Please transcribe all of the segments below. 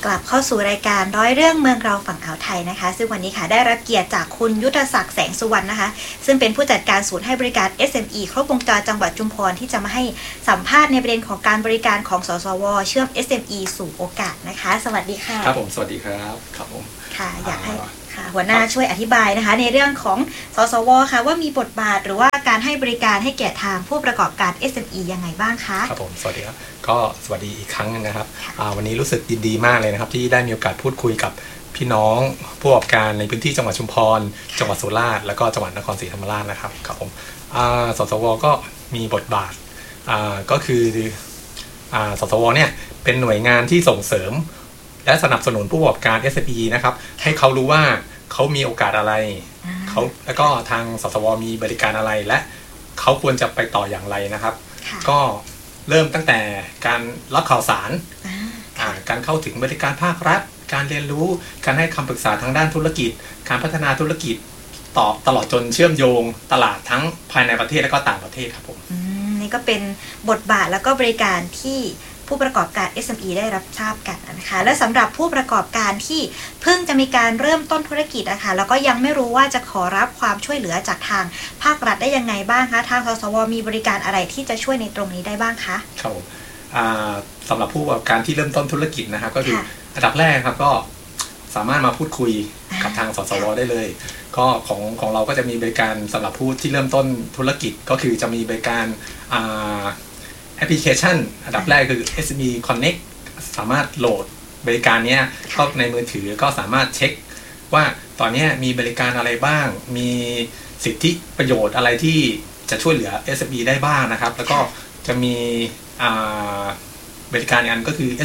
กลับเข้าสู่รายการร้อยเรื่องเมืองเราฝั่งอ่าวไทยนะคะซึ่งวันนี้ค่ะได้รับเกียรติจากคุณยุทธศักดิ์แสงสุวรรณนะคะซึ่งเป็นผู้จัดการศูนย์ให้บริการ SME ครบวงจรจังหวัดชุมพรที่จะมาให้สัมภาษณ์ในประเด็นของการบริการของสสว.เชื่อม SME สู่โอกาสนะคะสวัสดีค่ะครับผมสวัสดีครับครับผมค่ะอยากให้หัวหน้าช่วยอธิบายนะคะในเรื่องของสสว.ค่ะว่ามีบทบาทหรือว่าการให้บริการให้แก่ทางผู้ประกอบการ SME ยังไงบ้างคะครับผมสวัสดีครับก็สวัสดีอีกครั้งนึงนะครับวันนี้รู้สึกยินดีมากเลยนะครับที่ได้มีโอกาสพูดคุยกับพี่น้องผู้ประกอบการในพื้นที่จังหวัดชุมพรจังหวัดสุราษฎร์แล้วก็จังหวัดนครศรีธรรมราชนะครับครับผมสสว.ก็มีบทบาทก็คือสสว.เนี่ยเป็นหน่วยงานที่ส่งเสริมและสนับสนุนผู้ประกอบการ SME นะครับให้เขารู้ว่าเขามีโอกาสอะไรเขาแล้วก็ทางสสว.มีบริการอะไรและเขาควรจะไปต่ออย่างไรนะครับก็เริ่มตั้งแต่การรับข่าวสารการเข้าถึงบริการภาครัฐการเรียนรู้การให้คำปรึกษาทางด้านธุรกิจการพัฒนาธุรกิจตลอดจนเชื่อมโยงตลาดทั้งภายในประเทศและก็ต่างประเทศครับผมนี่ก็เป็นบทบาทแล้วก็บริการที่ผู้ประกอบการ SME ได้รับทราบกันนะคะและสำหรับผู้ประกอบการที่เพิ่งจะมีการเริ่มต้นธุรกิจนะคะแล้วก็ยังไม่รู้ว่าจะขอรับความช่วยเหลือจากทางภาครัฐได้ยังไงบ้างคะทางสสว.มีบริการอะไรที่จะช่วยในตรงนี้ได้บ้างคะครับผมสำหรับผู้ประกอบการที่เริ่มต้นธุรกิจนะครับก็คืออันดับแรกครับก็สามารถมาพูดคุยกับทางสสว.ได้เลยก็ของเราก็จะมีบริการสำหรับผู้ที่เริ่มต้นธุรกิจก็คือจะมีบริการแอปพลิเคชันอันดับแรกคือ SME Connect สามารถโหลดบริการนี้เข้าในมือถือก็สามารถเช็คว่าตอนนี้มีบริการอะไรบ้างมีสิทธิประโยชน์อะไรที่จะช่วยเหลือ SME ได้บ้างนะครับแล้วก็จะมีบริการอีกอันก็คือ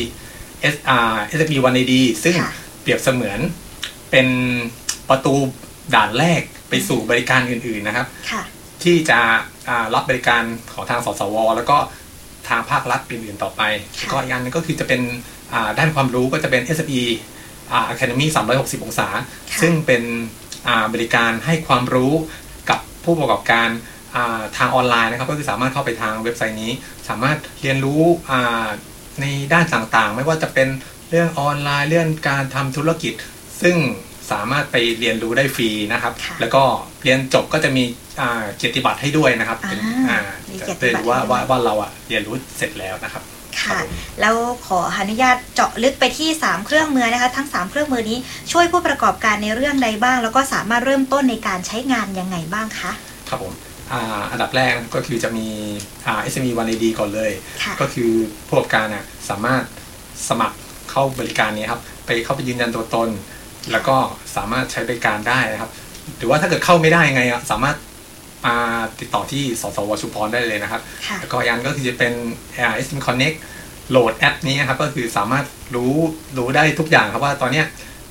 SME One ID ซึ่งเปรียบเสมือนเป็นประตูด่านแรกไปสู่บริการอื่นๆนะครับที่จะรับบริการของทางสสว.แล้วก็ทางภาครัฐอื่นๆต่อไปก็อีกอันนึงก็คือจะเป็นด้านความรู้ก็จะเป็น SME Academy 360 องศาซึ่งเป็นบริการให้ความรู้กับผู้ประกอบการทางออนไลน์นะครับก็คือสามารถเข้าไปทางเว็บไซต์นี้สามารถเรียนรู้ในด้านต่างๆไม่ว่าจะเป็นเรื่องออนไลน์เรื่องการทำธุรกิจซึ่งสามารถไปเรียนรู้ได้ฟรีนะครับแล้วก็เรียนจบก็จะมีเกียรติบัตรให้ด้วยนะครับจะได้รู้ว่าเราเรียนรู้เสร็จแล้วนะครับค่ะแล้วขออนุญาตเจาะลึกไปที่3เครื่องมือนะคะทั้ง3เครื่องมือนี้ช่วยผู้ประกอบการในเรื่องใดบ้างแล้วก็สามารถเริ่มต้นในการใช้งานยังไงบ้างคะครับผมอันดับแรกก็คือจะมี SME One ID ก่อนเลยก็คือผู้ประกอบการสามารถสมัครเข้าบริการนี้ครับเข้าไปยืนยันตัวตนแล้วก็สามารถใช้บริการได้นะครับหรือว่าถ้าเกิดเข้าไม่ได้ยังไงสามารถติดต่อที่สสว.ชุมพรได้เลยนะครับแล้วก็ยันก็คือจะเป็น SME Connect โหลดแอปนี้ครับก็คือสามารถรู้ได้ทุกอย่างครับว่าตอนนี้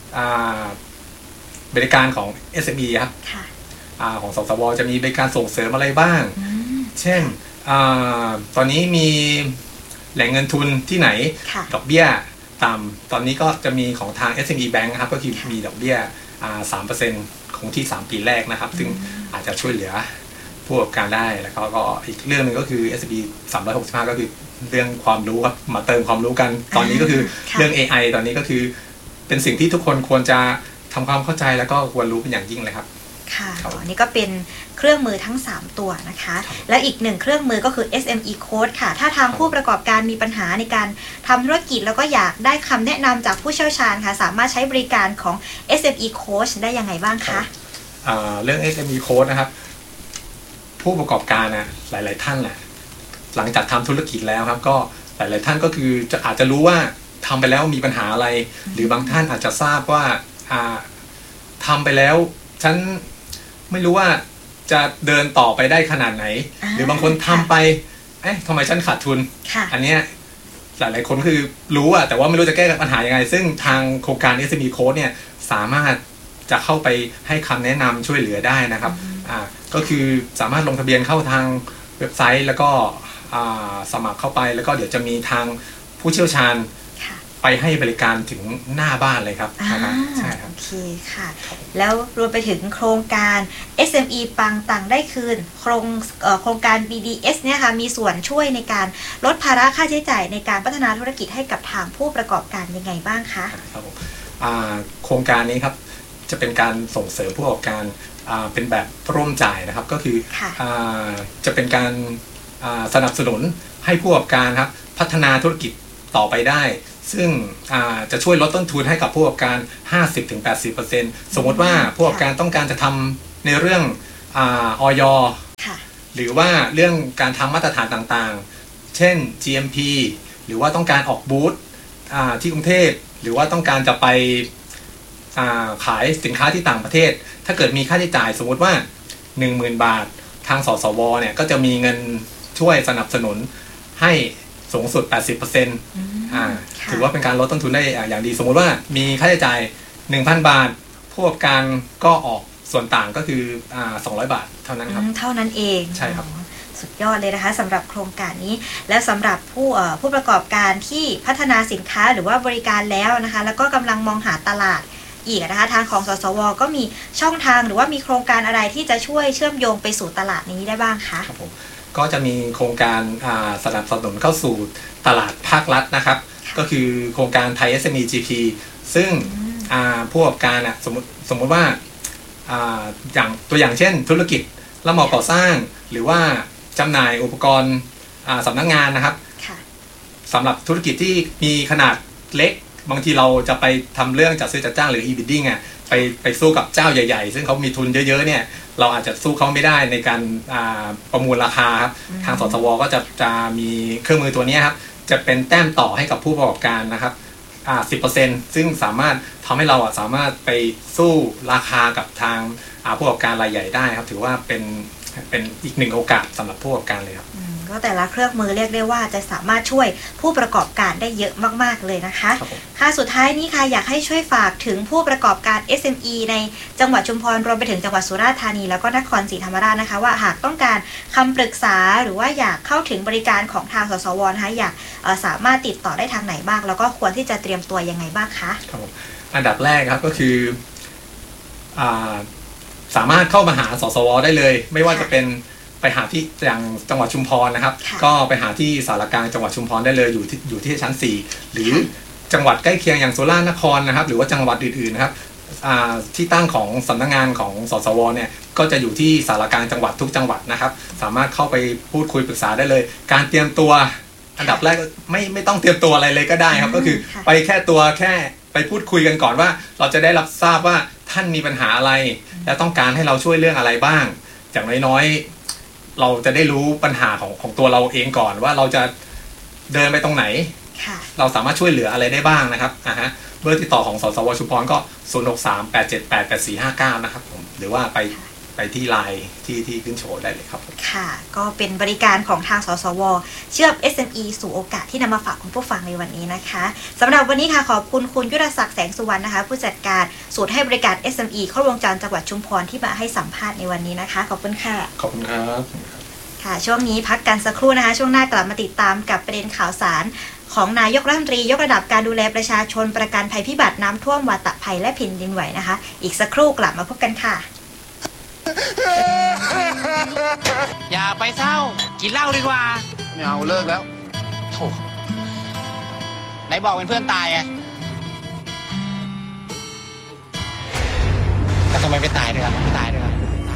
บริการของ SME ครับของสสว.จะมีบริการส่งเสริมอะไรบ้างเช่นตอนนี้มีแหล่งเงินทุนที่ไหนดอกเบี้ยต่ำตอนนี้ก็จะมีของทาง SME Bank ครับก็คือมีดอกเบี้ย3% คงที่3ปีแรกนะครับซึ่งอาจจะช่วยเหลือผู้ประกอบการได้แล้วก็อีกเรื่องนึงก็คือ SME 365ก็คือเรื่องความรู้ครับมาเติมความรู้กันตอนนี้ก็คือเรื่อง AI ตอนนี้ก็คือเป็นสิ่งที่ทุกคนควรจะทำความเข้าใจแล้วก็ควรรู้เป็นอย่างยิ่งเลยครับค่ะอันนี้ก็เป็นเครื่องมือทั้ง3ตัวนะคะและอีก1เครื่องมือก็คือ SME Code ค่ะถ้าทางผู้ประกอบการมีปัญหาในการทำธุรกิจแล้วก็อยากได้คำแนะนำจากผู้เชี่ยวชาญค่ะสามารถใช้บริการของ SME Coach ได้ยังไงบ้างคะเรื่อง SME Coach นะครับผู้ประกอบการหลายๆท่านแหละหลังจากทำธุรกิจแล้วครับก็หลายๆท่านก็คืออาจจะรู้ว่าทำไปแล้วมีปัญหาอะไรหรือบางท่านอาจจะทราบว่าทำไปแล้วฉันไม่รู้ว่าจะเดินต่อไปได้ขนาดไหนหรือบางคนทำไปทำไมฉันขาดทุนอันนี้หลายๆคนคือรู้แต่ว่าไม่รู้จะแก้ปัญหายังไงซึ่งทางโครงการ SME Coach เนี่ยสามารถจะเข้าไปให้คำแนะนำช่วยเหลือได้นะครับก็คือสามารถลงทะเบียนเข้าทางเว็บไซต์แล้วก็สมัครเข้าไปแล้วก็เดี๋ยวจะมีทางผู้เชี่ยวชาญไปให้บริการถึงหน้าบ้านเลยครับใช่ครับโอเคค่ะแล้วรวมไปถึงโครงการ SME ปังตังได้คืนโครงการ BDS เนี่ยค่ะมีส่วนช่วยในการลดภาระค่าใช้จ่ายในการพัฒนาธุรกิจให้กับทางผู้ประกอบการยังไงบ้างคะครับผมโครงการนี้ครับจะเป็นการส่งเสริมผู้ประกอบการเป็นแบบร่วมจ่ายนะครับก็คือจะเป็นการสนับสนุนให้ผู้ประกอบการครับพัฒนาธุรกิจต่อไปได้ซึ่งจะช่วยลดต้นทุนให้กับผู้ประกอบการ 50-80% สมมติว่าผู้ประกอบการต้องการจะทำในเรื่องอย.หรือว่าเรื่องการทำมาตรฐานต่างๆเช่น GMP หรือว่าต้องการออกบูธที่กรุงเทพหรือว่าต้องการจะไปขายสินค้าที่ต่างประเทศถ้าเกิดมีค่าใช้จ่ายสมมติว่า 10,000 บาททางสสวเนี่ยก็จะมีเงินช่วยสนับสนุนให้สูงสุด 80% ถือว่าเป็นการลดต้นทุนได้อย่างดีสมมุติว่ามีค่าใช้จ่าย 1,000 บาทผู้ประกอบการก็ออกส่วนต่างก็คือ200 บาทเท่านั้นครับเท่านั้นเองใช่ครับสุดยอดเลยนะคะสำหรับโครงการนี้และสำหรับผู้ประกอบการที่พัฒนาสินค้าหรือว่าบริการแล้วนะคะแล้วก็กำลังมองหาตลาดอีกนะคะทางของสสวก็มีช่องทางหรือว่ามีโครงการอะไรที่จะช่วยเชื่อมโยงไปสู่ตลาดนี้ได้บ้างคะครับผมก็จะมีโครงการสนับสนุนเข้าสู่ตลาดภาครัฐนะครับก็คือโครงการไทย SME GP ซึ่งผู้ประกอบการสมมติว่าอย่างตัวอย่างเช่นธุรกิจรับเหมาก่อสร้างหรือว่าจำหน่ายอุปกรณ์สำนักงานนะครับสำหรับธุรกิจที่มีขนาดเล็กบางทีเราจะไปทำเรื่องจัดซื้อจัดจ้างหรือ e-bidding ไปสู้กับเจ้าใหญ่ๆซึ่งเขามีทุนเยอะๆเนี่ยเราอาจจะสู้เขาไม่ได้ในการประมูลราคาครับทางสสวก็จะมีเครื่องมือตัวนี้ครับจะเป็นแต้มต่อให้กับผู้ประกอบการนะครับ10% ซึ่งสามารถทำให้เราสามารถไปสู้ราคากับทางผู้ประกอบการรายใหญ่ได้ครับถือว่าเป็นอีกหนึ่งโอกาสสำหรับผู้ประกอบการเลยครับก็แต่ละเครื่องมือเรียกได้ว่าจะสามารถช่วยผู้ประกอบการได้เยอะมากๆเลยนะคะค่ะสุดท้ายนี้ค่ะอยากให้ช่วยฝากถึงผู้ประกอบการ SME ในจังหวัดชุมพรรวมไปถึงจังหวัดสุราษฎร์ธานีแล้วก็นครศรีธรรมราชนะคะว่าหากต้องการคำปรึกษาหรือว่าอยากเข้าถึงบริการของทางสสวนะคะอยากสามารถติดต่อได้ทางไหนบ้างแล้วก็ควรที่จะเตรียมตัวยังไงบ้างคะครับอันดับแรกครับก็คือสามารถเข้ามาหาสสวได้เลยไม่ว่าจะเป็นไปหาที่อย่างจังหวัดชุมพรนะครับก็ไปหาที่ศาลากลางจังหวัดชุมพรได้เลยอยู่ที่ชั้น4หรือจังหวัดใกล้เคียงอย่างสุราษฎร์นครนะครับหรือว่าจังหวัดอื่นๆนะครับที่ตั้งของสำนักงานของสสวเนี่ยก็จะอยู่ที่ศาลากลางจังหวัดทุกจังหวัดนะครับสามารถเข้าไปพูดคุยปรึกษาได้เลยการเตรียมตัวอันดับแรกไม่ต้องเตรียมตัวอะไรเลยก็ได้ครับก็คือไปแค่ไปพูดคุยกันก่อนว่าเราจะได้รับทราบว่าท่านมีปัญหาอะไรและต้องการให้เราช่วยเรื่องอะไรบ้างอย่างน้อยๆเราจะได้รู้ปัญหาของตัวเราเองก่อนว่าเราจะเดินไปตรงไหนเราสามารถช่วยเหลืออะไรได้บ้างนะครับเบอร์ติดต่อของสสวชุมพรก็0638788459นะครับผมหรือว่าไปที่ไลน์ที่ขึ้นโชว์ได้เลยครับค่ะก็เป็นบริการของทางสสวเชื่อม SME สู่โอกาสที่นำมาฝากคุณผู้ฟังในวันนี้นะคะสำหรับวันนี้ค่ะขอบคุณคุณยุทธศักดิ์แสงสุวรรณนะคะผู้จัดการศูนย์ให้บริการ SME ครบวงจรจังหวัดชุมพรที่มาให้สัมภาษณ์ในวันนี้นะคะขอบคุณค่ะขอบคุณครับค่ะช่วงนี้พักกันสักครู่นะคะช่วงหน้ากลับมาติดตามกับประเด็นข่าวสารของนายกรัฐมนตรียกระดับการดูแลประชาชนประกันภัยพิบัติน้ำท่วมวาตภัยและแผ่นดินไหวนะคะอีกสักครู่กลับมาพบกันค่ะอย่าไปเศร้ากินเหล้าดีกว่าไม่เอาเลิกแล้วโธ่ไหนบอกเป็นเพื่อนตายไงแต่ทำไมไม่ตายด้วยครับไม่ตายด้วยครับ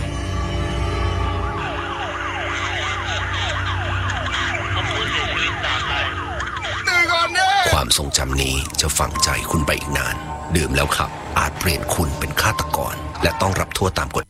ความทรงจำนี้จะฝังใจคุณไปอีกนานดื่มแล้วขับอาจเปลี่ยนคุณเป็นฆาตกรและต้องรับโทษตามกฎ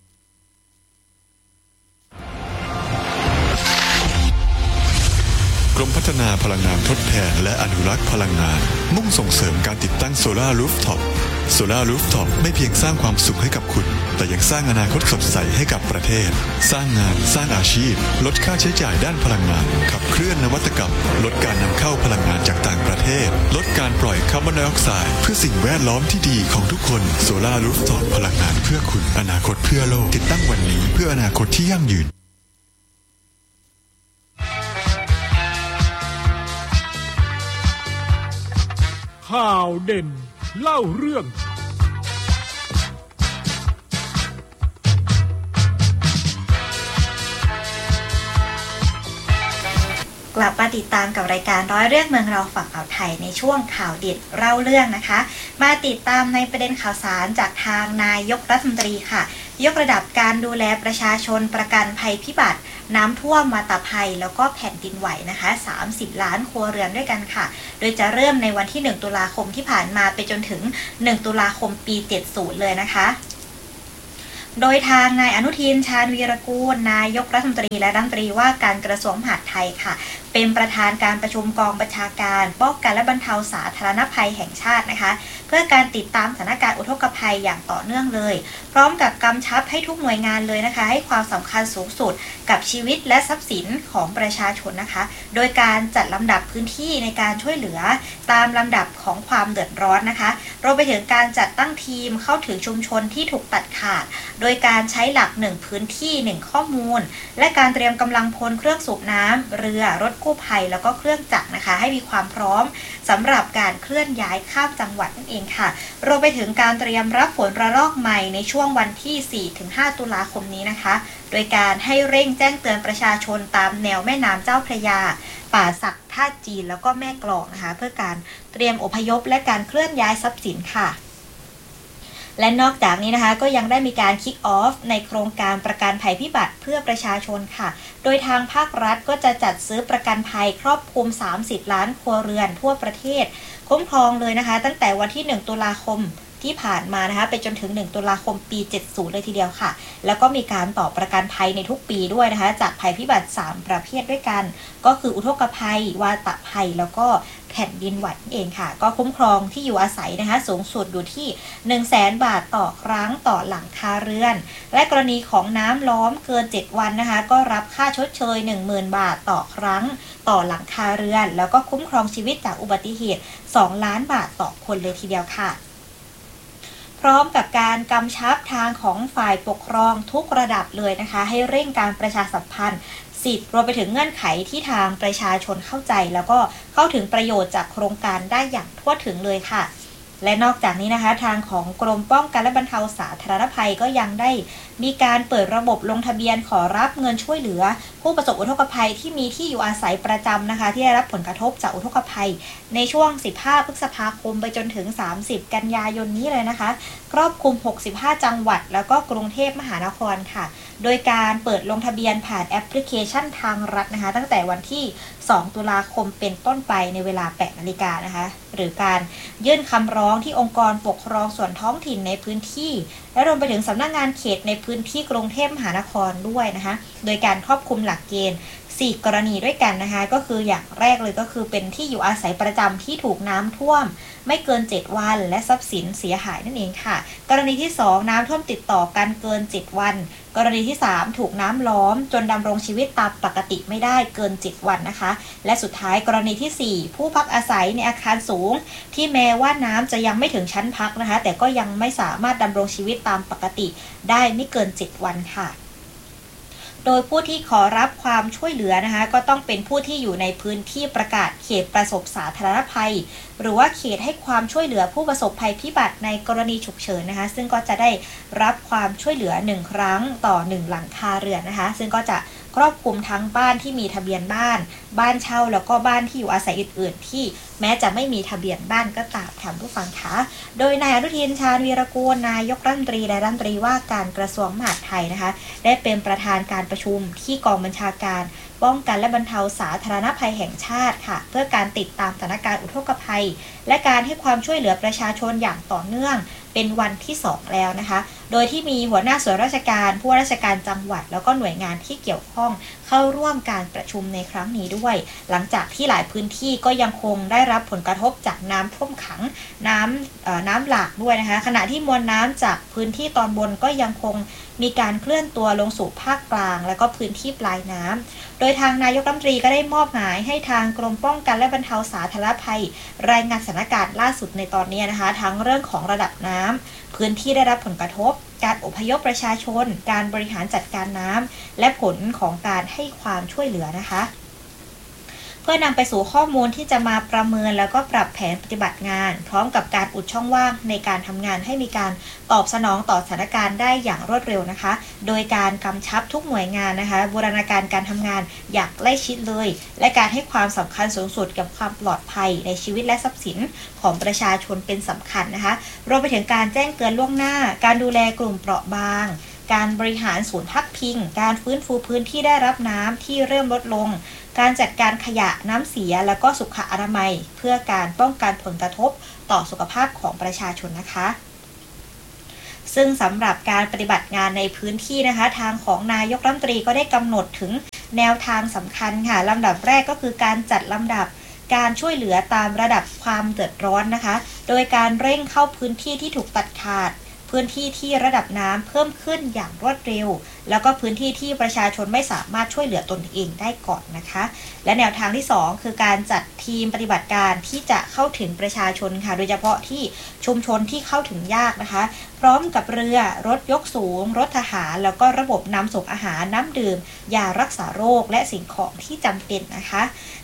กรมพัฒนาพลังงานทดแทนและอนุรักษ์พลังงานมุ่งส่งเสริมการติดตั้งโซลาร์รูฟท็อปโซลาร์รูฟท็อปไม่เพียงสร้างความสุขให้กับคุณแต่ยังสร้างอนาคตสดใสให้กับประเทศสร้างงานสร้างอาชีพลดค่าใช้จ่ายด้านพลังงานขับเคลื่อนนวัตกรรมลดการนำเข้าพลังงานจากต่างประเทศลดการปล่อยคาร์บอนไดออกไซด์เพื่อสิ่งแวดล้อมที่ดีของทุกคนโซลาร์รูฟท็อปพลังงานเพื่อคุณอนาคตเพื่อโลกติดตั้งวันนี้เพื่ออนาคตที่ยั่งยืนคข่าวเด่นเล่าเรื่องกลับมาติดตามกับรายการร้อยเรื่องเมืองเราฝั่งอ่าวไทยในช่วงข่าวเด็ดเล่าเรื่องนะคะมาติดตามในประเด็นข่าวสารจากทางนายกรัฐมนตรีค่ะยกระดับการดูแลประชาชนประกันภัยพิบัติน้ำท่วมมาตภัยแล้วก็แผ่นดินไหวนะคะ30ล้านครัวเรือนด้วยกันค่ะโดยจะเริ่มในวันที่1ตุลาคมที่ผ่านมาไปจนถึง1ตุลาคมปี70เลยนะคะโดยทางนายอนุทินชาญวีรกูลนายกรัฐมนตรีและรัฐมนตรีว่าการกระทรวงมหาดไทยค่ะเป็นประธานการประชุมกองบัญชาการป้องกันและบรรเทาสาธารณภัยแห่งชาตินะคะเพื่อการติดตามสถานการณ์อุทกภัยอย่างต่อเนื่องเลยพร้อมกับกำชับให้ทุกหน่วยงานเลยนะคะให้ความสำคัญสูงสุดกับชีวิตและทรัพย์สินของประชาชนนะคะโดยการจัดลำดับพื้นที่ในการช่วยเหลือตามลำดับของความเดือดร้อนนะคะรวมไปถึงการจัดตั้งทีมเข้าถึงชุมชนที่ถูกตัดขาดโดยการใช้หลัก1พื้นที่1ข้อมูลและการเตรียมกำลังพลเครื่องสูบน้ำเรือรถกู้ภัยแล้วก็เครื่องจักรนะคะให้มีความพร้อมสำหรับการเคลื่อนย้ายข้ามจังหวัดนั่นเองค่ะรวมไปถึงการเตรียมรับฝนระลอกใหม่ในช่วงวันที่ 4-5 ตุลาคมนี้นะคะโดยการให้เร่งแจ้งเตือนประชาชนตามแนวแม่น้ำเจ้าพระยาป่าสักท่าจีนแล้วก็แม่กลองนะคะเพื่อการเตรียมอพยพและการเคลื่อนย้ายทรัพย์สินค่ะและนอกจากนี้นะคะก็ยังได้มีการคิกออฟในโครงการประกันภัยพิบัติเพื่อประชาชนค่ะโดยทางภาครัฐก็จะจัดซื้อประกันภัยครอบคลุม30ล้านครัวเรือนทั่วประเทศคุ้มครองเลยนะคะตั้งแต่วันที่1ตุลาคมที่ผ่านมานะคะไปจนถึง1ตุลาคมปี70เลยทีเดียวค่ะแล้วก็มีการต่อประกันภัยในทุกปีด้วยนะคะจากภัยพิบัติ3ประเภทด้วยกันก็คืออุทกภัยวาตภัยแล้วก็แผ่นดินไหวเองค่ะก็คุ้มครองที่อยู่อาศัยนะคะสูงสุดอยู่ที่ 100,000 บาทต่อครั้งต่อหลังคาเรือนและกรณีของน้ำล้อมเกิน7วันนะคะก็รับค่าชดเชย 10,000 บาทต่อครั้งต่อหลังคาเรือนแล้วก็คุ้มครองชีวิตจากอุบัติเหตุ2ล้านบาทต่อคนเลยทีเดียวค่ะพร้อมกับการกำชับทางของฝ่ายปกครองทุกระดับเลยนะคะให้เร่งการประชาสัมพันธ์สิทธิ์รวมไปถึงเงื่อนไขที่ทางประชาชนเข้าใจแล้วก็เข้าถึงประโยชน์จากโครงการได้อย่างทั่วถึงเลยค่ะและนอกจากนี้นะคะทางของกรมป้องกันและบรรเทาสาธารณภัยก็ยังได้มีการเปิดระบบลงทะเบียนขอรับเงินช่วยเหลือผู้ประสบอุทกภัยที่มีที่อยู่อาศัยประจำนะคะที่ได้รับผลกระทบจากอุทกภัยในช่วง15พฤษภาคมไปจนถึง30กันยายนนี้เลยนะคะครอบคลุม65จังหวัดแล้วก็กรุงเทพมหานครค่ะโดยการเปิดลงทะเบียนผ่านแอปพลิเคชันทางรัฐนะคะตั้งแต่วันที่2ตุลาคมเป็นต้นไปในเวลา 8 นาฬิกานะคะหรือการยื่นคำร้องที่องค์กรปกครองส่วนท้องถิ่นในพื้นที่และรวมไปถึงสำนักงานเขตในพื้นที่กรุงเทพมหานครด้วยนะคะโดยการครอบคลุมหลักเกณฑ์4กรณีด้วยกันนะคะก็คืออย่างแรกเลยก็คือเป็นที่อยู่อาศัยประจำที่ถูกน้ำท่วมไม่เกิน7วันและทรัพย์สินเสียหายนั่นเองค่ะกรณีที่2น้ำท่วมติดต่อกันเกิน7วันกรณีที่3ถูกน้ำล้อมจนดำรงชีวิตตามปกติไม่ได้เกิน7วันนะคะและสุดท้ายกรณีที่4ผู้พักอาศัยในอาคารสูงที่แม้ว่าน้ำจะยังไม่ถึงชั้นพักนะคะแต่ก็ยังไม่สามารถดำรงชีวิตตามปกติได้ไม่เกิน7วันค่ะโดยผู้ที่ขอรับความช่วยเหลือนะคะก็ต้องเป็นผู้ที่อยู่ในพื้นที่ประกาศเขตประสบสาธารณภัยหรือว่าเขตให้ความช่วยเหลือผู้ประสบภัยพิบัติในกรณีฉุกเฉินนะคะซึ่งก็จะได้รับความช่วยเหลือ1ครั้งต่อ1หลังคาเรือนนะคะซึ่งก็จะครอบคลุมทั้งบ้านที่มีทะเบียนบ้านเช่าแล้วก็บ้านที่อยู่อาศัยอื่นๆที่แม้จะไม่มีทะเบียนบ้านก็ตามค่ะผู้ฟังคะโดยนายอนุทินชาญวีรกูลนายกรัฐมนตรีและรัฐมนตรีว่าการกระทรวงมหาดไทยนะคะได้เป็นประธานการประชุมที่กองบัญชาการป้องกันและบรรเทาสาธารณภัยแห่งชาติค่ะเพื่อการติดตามสถานการณ์อุทกภัยและการให้ความช่วยเหลือประชาชนอย่างต่อเนื่องเป็นวันที่2แล้วนะคะโดยที่มีหัวหน้าส่วนราชการผู้ว่าราชการจังหวัดแล้วก็หน่วยงานที่เกี่ยวข้องเข้าร่วมการประชุมในครั้งนี้ด้วยหลังจากที่หลายพื้นที่ก็ยังคงได้รับผลกระทบจากน้ำท่วมขังน้ำหลากด้วยนะคะขณะที่มวลน้ำจากพื้นที่ตอนบนก็ยังคงมีการเคลื่อนตัวลงสู่ภาคกลางและก็พื้นที่ปลายน้ำโดยทางนายกรัฐมนตรีก็ได้มอบหมายให้ทางกรมป้องกันและบรรเทาสาธารณภัยรายงานสถานการณ์ล่าสุดในตอนนี้นะคะทั้งเรื่องของระดับน้ำพื้นที่ได้รับผลกระทบการอพยพประชาชนการบริหารจัดการน้ำและผลของการให้ความช่วยเหลือนะคะเพื่อนำไปสู่ข้อมูลที่จะมาประเมินแล้วก็ปรับแผนปฏิบัติงานพร้อมกับการอุดช่องว่างในการทำงานให้มีการตอบสนองต่อสถานการณ์ได้อย่างรวดเร็วนะคะโดยการกำชับทุกหน่วยงานนะคะบูรณาการการทำงานอย่างใกล้ชิดเลยและการให้ความสำคัญสูงสุดกับความปลอดภัยในชีวิตและทรัพย์สินของประชาชนเป็นสำคัญนะคะรวมไปถึงการแจ้งเตือนล่วงหน้าการดูแลกลุ่มเปราะบางการบริหารศูนย์พักพิงการฟื้นฟูพื้นที่ได้รับน้ำที่เริ่มลดลงการจัดการขยะน้ำเสียแล้วก็สุขอนามัยเพื่อการป้องกันผลกระทบต่อสุขภาพของประชาชนนะคะซึ่งสำหรับการปฏิบัติงานในพื้นที่นะคะทางของนายกรัฐมนตรีก็ได้กำหนดถึงแนวทางสำคัญค่ะลำดับแรกก็คือการจัดลำดับการช่วยเหลือตามระดับความเดือดร้อนนะคะโดยการเร่งเข้าพื้นที่ที่ถูกตัดขาดพื้นที่ที่ระดับน้ำเพิ่มขึ้นอย่างรวดเร็วแล้วก็พื้นที่ที่ประชาชนไม่สามารถช่วยเหลือตนเองได้ก่อนนะคะและแนวทางที่2คือการจัดทีมปฏิบัติการที่จะเข้าถึงประชาชนค่ะโดยเฉพาะที่ชุมชนที่เข้าถึงยากนะคะพร้อมกับเรือรถยกสูงรถทหารแล้วก็ระบบนำส่งอาหารน้ำดื่มยารักษาโรคและสิ่งของที่จำเป็นนะคะ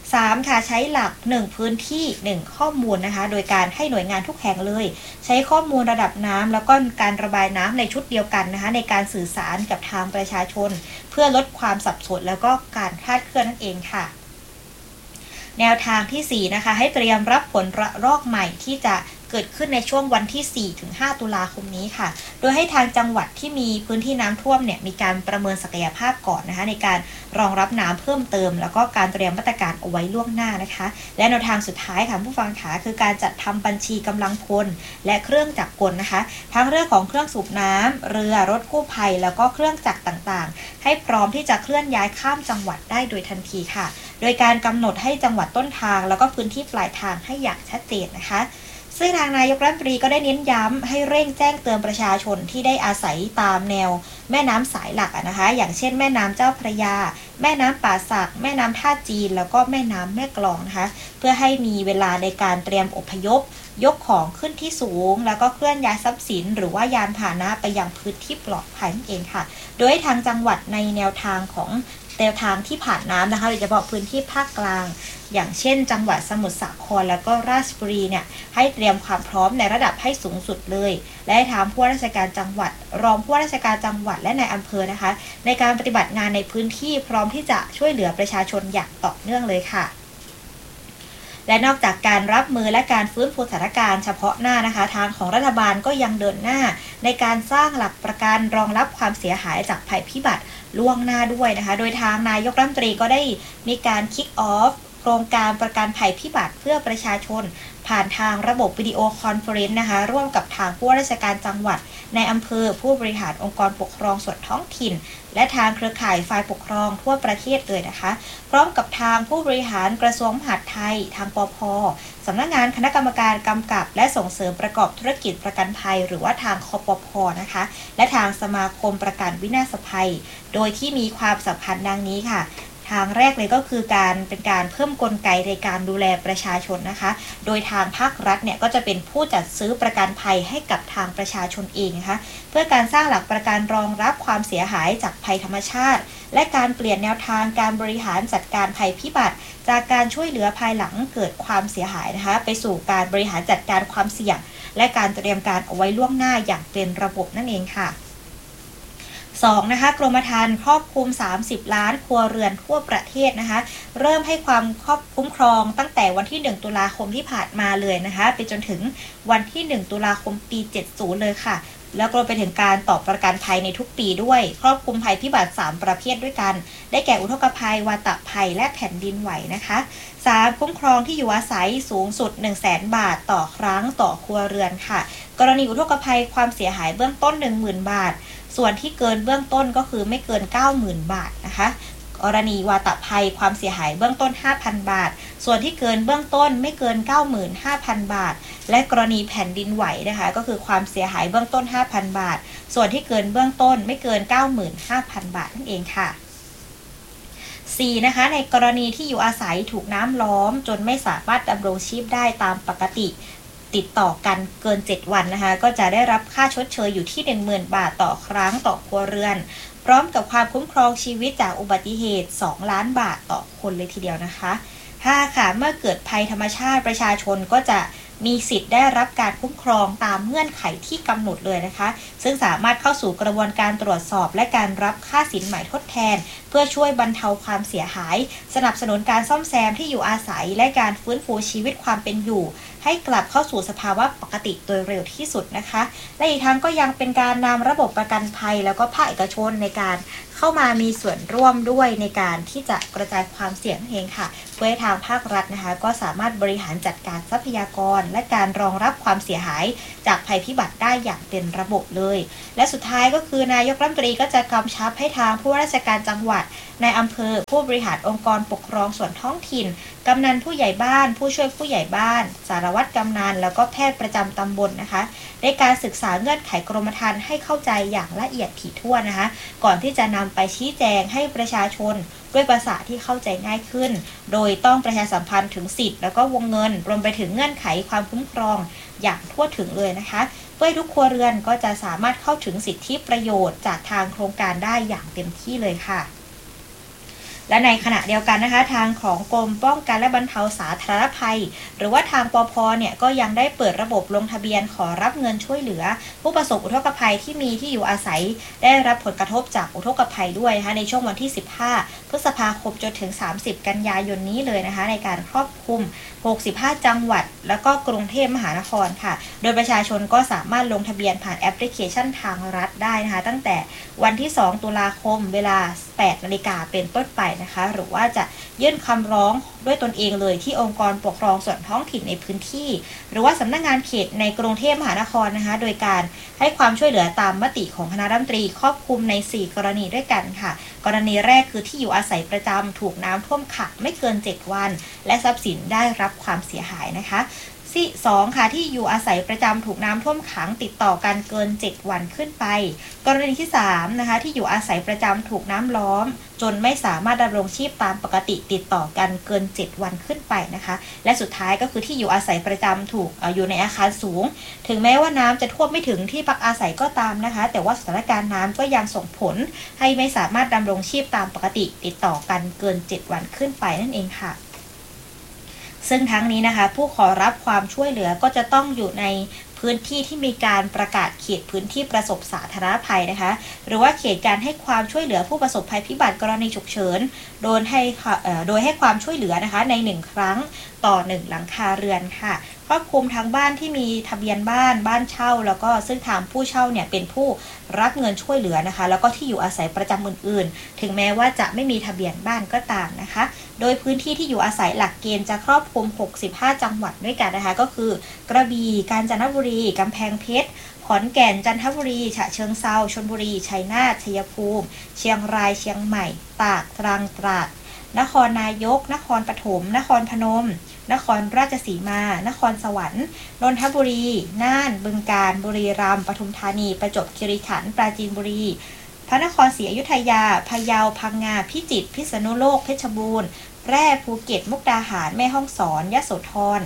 3ค่ะใช้หลัก1พื้นที่1ข้อมูลนะคะโดยการให้หน่วยงานทุกแห่งเลยใช้ข้อมูลระดับน้ำแล้วก็การระบายน้ำในชุดเดียวกันนะคะในการสื่อสารกับทางประชาชนเพื่อลดความสับสนแล้วก็การคลาดเคลื่อนนั่นเองค่ะแนวทางที่4นะคะให้เตรียมรับผลระลอกใหม่ที่จะเกิดขึ้นในช่วงวันที่4-5 ตุลาคมนี้ค่ะโดยให้ทางจังหวัดที่มีพื้นที่น้ำท่วมเนี่ยมีการประเมินศักยภาพก่อนนะคะในการรองรับน้ำเพิ่มเติมแล้วก็การเตรียมมาตรการเอาไว้ล่วงหน้านะคะและแนวทางสุดท้ายค่ะผู้ฟังขาคือการจัดทำบัญชีกำลังพลและเครื่องจักรกลนะคะทั้งเรื่องของเครื่องสูบน้ำเรือรถกู้ภัยแล้วก็เครื่องจักรต่างๆให้พร้อมที่จะเคลื่อนย้ายข้ามจังหวัดได้โดยทันทีค่ะโดยการกำหนดให้จังหวัดต้นทางแล้วก็พื้นที่ปลายทางให้อย่างชัดเจนนะคะซึ่งทางนายกรัฐมนตรีก็ได้เน้นย้ำให้เร่งแจ้งเตือนประชาชนที่ได้อาศัยตามแนวแม่น้ำสายหลักนะคะอย่างเช่นแม่น้ำเจ้าพระยาแม่น้ำป่าสักแม่น้ำท่าจีนแล้วก็แม่น้ำแม่กลองนะคะเพื่อให้มีเวลาในการเตรียมอพยพยกของขึ้นที่สูงแล้วก็เคลื่อนย้ายทรัพย์สินหรือว่ายานพาหนะไปยังพื้นที่ปลอดภัยนั่นเองค่ะโดยทางจังหวัดในแนวทางของแนวทางที่ผ่านน้ำนะคะโดยเฉพาะพื้นที่ภาคกลางอย่างเช่นจังหวัดสมุทรสาครแล้วก็ราชบุรีเนี่ยให้เตรียมความพร้อมในระดับให้สูงสุดเลยและให้ทางผู้ว่าราชการจังหวัดรองผู้ว่าราชการจังหวัดและนายอำเภอนะคะในการปฏิบัติงานในพื้นที่พร้อมที่จะช่วยเหลือประชาชนอย่างต่อเนื่องเลยค่ะและนอกจากการรับมือและการฟื้นฟูสถานการณ์เฉพาะหน้านะคะทางของรัฐบาลก็ยังเดินหน้าในการสร้างหลักประกันรองรับความเสียหายจากภัยพิบัติล่วงหน้าด้วยนะคะโดยทางนายกรัฐมนตรีก็ได้มีการคิกออฟโครงการประกันภัยพิบัติเพื่อประชาชนผ่านทางระบบวิดีโอคอนเฟอเรนซ์นะคะร่วมกับทางผู้ว่าราชการจังหวัดในอำเภอผู้บริหารองค์กรปกครองส่วนท้องถิ่นและทางเครือข่ายฝ่ายปกครองทั่วประเทศเลยนะคะพร้อมกับทางผู้บริหารกระทรวงมหาดไทยทางปภ.สำนักงานคณะกรรมการกำกับและส่งเสริมประกอบธุรกิจประกันภัยหรือว่าทางคปภ.นะคะและทางสมาคมประกันวินาศภัยโดยที่มีความสำคัญดังนี้ค่ะทางแรกเลยก็คือเป็นการเพิ่มกลไกในการดูแลประชาชนนะคะโดยทางภาครัฐเนี่ยก็จะเป็นผู้จัดซื้อประกันภัยให้กับทางประชาชนเองนะคะเพื่อการสร้างหลักประกันรองรับความเสียหายจากภัยธรรมชาติและการเปลี่ยนแนวทางการบริหารจัดการภัยพิบัติจากการช่วยเหลือภายหลังเกิดความเสียหายนะคะไปสู่การบริหารจัดการความเสี่ยงและการเตรียมการเอาไว้ล่วงหน้าอย่างเป็นระบบนั่นเองค่ะ2นะคะกรมธรรม์ครอบคลุม30ล้านครัวเรือนทั่วประเทศนะคะเริ่มให้ความคุ้มครองตั้งแต่วันที่1ตุลาคมที่ผ่านมาเลยนะคะไปจนถึงวันที่1ตุลาคมปี70เลยค่ะแล้วก็ไปถึงการตอบประกันภัยในทุกปีด้วยครอบคลุมภัยพิบัติ3ประเภทด้วยกันได้แก่อุทกภัยวาตภัยและแผ่นดินไหวนะคะ3คุ้มครองที่อยู่อาศัยสูงสุด 100,000 บาทต่อครั้งต่อครัวเรือนค่ะกรณีอุทกภัยความเสียหายเบื้องต้น 10,000 บาทส่วนที่เกินเบื้องต้นก็คือไม่เกิน 90,000 บาทนะคะกรณีวาตภัยความเสียหายเบื้องต้น 5,000 บาทส่วนที่เกินเบื้องต้นไม่เกิน 95,000 บาทและกรณีแผ่นดินไหวนะคะก็คือความเสียหายเบื้องต้น 5,000 บาทส่วนที่เกินเบื้องต้นไม่เกิน 95,000 บาทนั่นเองค่ะ4นะคะในกรณีที่อยู่อาศัยถูกน้ำล้อมจนไม่สามารถดำรงชีพได้ตามปกติติดต่อกันเกิน7วันนะคะก็จะได้รับค่าชดเชยอยู่ที่ 10,000 บาทต่อครั้งต่อครัวเรือนพร้อมกับความคุ้มครองชีวิตจากอุบัติเหตุ2ล้านบาทต่อคนเลยทีเดียวนะคะ 5ค่ะเมื่อเกิดภัยธรรมชาติประชาชนก็จะมีสิทธิ์ได้รับการคุ้มครองตามเงื่อนไขที่กำหนดเลยนะคะซึ่งสามารถเข้าสู่กระบวนการตรวจสอบและการรับค่าสินใหม่ทดแทนเพื่อช่วยบรรเทาความเสียหายสนับสนุนการซ่อมแซมที่อยู่อาศัยและการฟื้นฟูชีวิตความเป็นอยู่ให้กลับเข้าสู่สภาวะปกติโดยเร็วที่สุดนะคะและอีกทั้งก็ยังเป็นการนำระบบประกันภัยแล้วก็ภาคเอกชนในการเข้ามามีส่วนร่วมด้วยในการที่จะกระจายความเสี่ยงเองค่ะเพื่อให้ทางภาครัฐนะคะก็สามารถบริหารจัดการทรัพยากรและการรองรับความเสียหายจากภัยพิบัติได้อย่างเป็นระบบเลยและสุดท้ายก็คือนายกรัฐมนตรีก็จะกำชับให้ทางผู้ว่าราชการจังหวัดในอำเภอผู้บริหารองค์กรปกครองส่วนท้องถิ่นกำนันผู้ใหญ่บ้านผู้ช่วยผู้ใหญ่บ้านสารวัตรกำนันแล้วก็แพทย์ประจำตำบลนะคะในการศึกษาเงื่อนไขกรมธรรม์ให้เข้าใจอย่างละเอียดถี่ถ้วนนะคะก่อนที่จะนำไปชี้แจงให้ประชาชนด้วยภาษาที่เข้าใจง่ายขึ้นโดยต้องประชาสัมพันธ์ถึงสิทธิ์แล้วก็วงเงินรวมไปถึงเงื่อนไขความคุ้มครองอย่างทั่วถึงเลยนะคะเพื่อทุกครัวเรือนก็จะสามารถเข้าถึงสิทธิประโยชน์จากทางโครงการได้อย่างเต็มที่เลยค่ะและในขณะเดียวกันนะคะทางของกรมป้องกันและบรรเทาสาธารณภัยหรือว่าทางปภ.เนี่ยก็ยังได้เปิดระบบลงทะเบียนขอรับเงินช่วยเหลือผู้ประสบอุทกภัยที่มีที่อยู่อาศัยได้รับผลกระทบจากอุทกภัยด้วยนะคะในช่วงวันที่15พฤษภาคมจนถึง30กันยายนนี้เลยนะคะในการครอบคลุม65จังหวัดแล้วก็กรุงเทพมหานครค่ะโดยประชาชนก็สามารถลงทะเบียนผ่านแอปพลิเคชันทางรัฐได้นะคะตั้งแต่วันที่2ตุลาคมเวลา 8 นาฬิกาเป็นต้นไปนะคะหรือว่าจะยื่นคำร้องด้วยตนเองเลยที่องค์กรปกครองส่วนท้องถิ่นในพื้นที่หรือว่าสำนักงานเขตในกรุงเทพมหานครนะคะโดยการให้ความช่วยเหลือตามมติของคณะรัฐมนตรีครอบคลุมใน4กรณีด้วยกันค่ะกรณีแรกคือที่อยู่อาศัยประจำถูกน้ำท่วมขังไม่เกิน7วันและทรัพย์สินได้รับความเสียหายนะคะ2ค่ะที่อยู่อาศัยประจำถูกน้ำท่วมขังติดต่อกันเกิน7วันขึ้นไปกรณีที่3นะคะที่อยู่อาศัยประจำถูกน้ำล้อมจนไม่สามารถดำรงชีพตามปกติติดต่อกันเกิน7วันขึ้นไปนะคะและสุดท้ายก็คือที่อยู่อาศัยประจำถูกอยู่ในอาคารสูงถึงแม้ว่าน้ำจะท่วมไม่ถึงที่พักอาศัยก็ตามนะคะแต่ว่าสถานการณ์น้ำก็ยังส่งผลให้ไม่สามารถดำรงชีพตามปกติติดต่อกันเกิน7วันขึ้นไปนั่นเองค่ะซึ่งทั้งนี้นะคะผู้ขอรับความช่วยเหลือก็จะต้องอยู่ในพื้นที่ที่มีการประกาศเขตพื้นที่ประสบสาธารณภัยนะคะหรือว่าเขตการให้ความช่วยเหลือผู้ประสบภัยพิบัติกรณีฉุกเฉินโดยให้ความช่วยเหลือนะคะใน1ครั้งต่อ1หลังคาเรือนค่ะครอบคลุมทั้งบ้านที่มีทะเบียนบ้านเช่าแล้วก็ซึ่งทางผู้เช่าเนี่ยเป็นผู้รับเงินช่วยเหลือนะคะแล้วก็ที่อยู่อาศัยประจำอื่นๆถึงแม้ว่าจะไม่มีทะเบียนบ้านก็ตามนะคะโดยพื้นที่ที่อยู่อาศัยหลักเกณฑ์จะครอบคลุม65จังหวัดด้วยกันนะคะก็คือกระบี่กาญจนบุรีกำแพงเพชรขอนแก่นจันทบุรีฉะเชิงเทราชลบุรีชัยนาทชัยภูมิเชียงรายเชียงใหม่ตากตรังตราดนครนายกนครปฐมนครพนมนครราชสีมานครสวรรค์นนทบุรีน่านบึงกาฬบุรีรัมย์ปทุมธานีประจวบคีรีขันธ์ปราจีนบุรีพระนครศรีอยุธยาพะเยาพังงาพิจิตรพิษณุโลกเพชรบูรณ์แพร่ภูเก็ตมุกดาหารแม่ฮ่องสอนยโสธร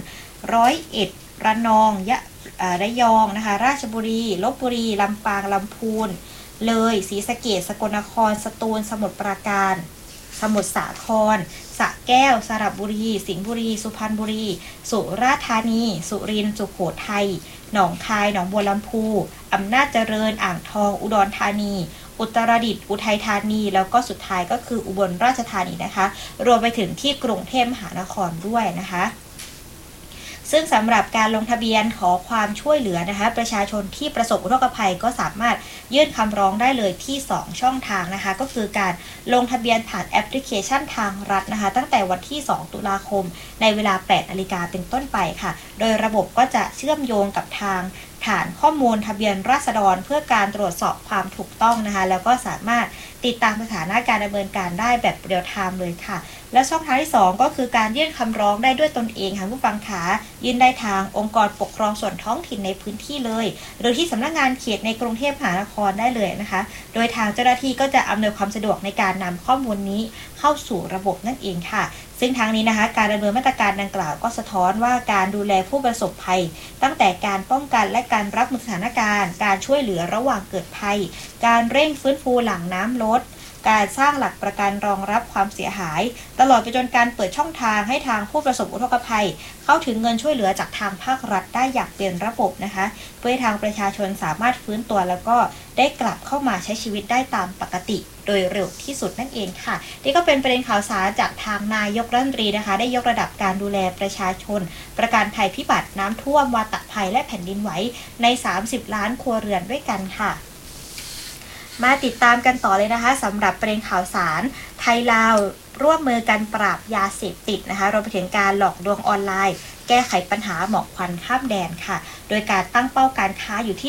101ระนองระยองนะคะราชบุรีลพบุรีลำปางลำพูนเลยศรีสะเกษสกลนครสตูลสมุทรปราการสมุทรสาครสระแก้วสระบุรีสิงห์บุรีสุพรรณบุรีสุราษฎร์ธานีสุรินทร์สุโขทัยหนองคายหนองบัวลำพูอำนาจเจริญอ่างทองอุดรธานีอุตรดิตถ์อุทัยธานีแล้วก็สุดท้ายก็คืออุบลราชธานีนะคะรวมไปถึงที่กรุงเทพมหานครด้วยนะคะซึ่งสำหรับการลงทะเบียนขอความช่วยเหลือนะคะประชาชนที่ประสบอุทกภัยก็สามารถยื่นคำร้องได้เลยที่2ช่องทางนะคะก็คือการลงทะเบียนผ่านแอปพลิเคชันทางรัฐนะคะตั้งแต่วันที่2ตุลาคมในเวลา 8 นาฬิกาเป็นต้นไปค่ะโดยระบบก็จะเชื่อมโยงกับทางฐานข้อมูลทะเบียนราษฎรเพื่อการตรวจสอบความถูกต้องนะคะแล้วก็สามารถติดตามสถานะการดำเนินการได้แบบเรียลไทม์เลยค่ะและช่องทางที่2ก็คือการยื่นคำร้องได้ด้วยตนเองค่ะผู้ฟังขายื่นได้ทางองค์กรปกครองส่วนท้องถิ่นในพื้นที่เลยหรือที่สำนักงานเขตในกรุงเทพมหานครได้เลยนะคะโดยทางเจ้าหน้าที่ก็จะอำนวยความสะดวกในการนำข้อมูลนี้เข้าสู่ระบบนั่นเองค่ะซึ่งทางนี้นะคะการดำเนินมาตรการดังกล่าวก็สะท้อนว่าการดูแลผู้ประสบภัยตั้งแต่การป้องกันและการรับมือสถานการณ์การช่วยเหลือระหว่างเกิดภัยการเร่งฟื้นฟูหลังน้ำลดการสร้างหลักประกันรองรับความเสียหายตลอดไปจนการเปิดช่องทางให้ทางผู้ประสบอุทกภัยเข้าถึงเงินช่วยเหลือจากทางภาครัฐได้อย่างเป็นระบบนะคะเพื่อให้ทางประชาชนสามารถฟื้นตัวแล้วก็ได้กลับเข้ามาใช้ชีวิตได้ตามปกติโดยเร็วที่สุดนั่นเองค่ะนี่ก็เป็นประเด็นข่าวสารจากทางนายกรัฐมนตรีนะคะได้ยกระดับการดูแลประชาชนประกันภัยพิบัติน้ำท่วมวาตภัยและแผ่นดินไหวใน30ล้านครัวเรือนด้วยกันค่ะมาติดตามกันต่อเลยนะคะสำหรับประเด็นข่าวสารไทยลาวร่วมมือกันปราบยาเสพติดนะคะรวมไปถึงการหลอกลวงออนไลน์แก้ไขปัญหาหมอกควันข้ามแดนค่ะโดยการตั้งเป้าการค้าอยู่ที่